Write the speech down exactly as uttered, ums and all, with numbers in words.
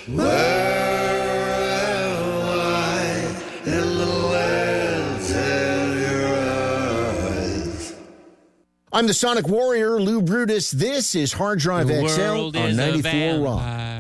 I'm the Sonic Warrior, Lou Brutus. This is Hard Drive X L on ninety-four Rock.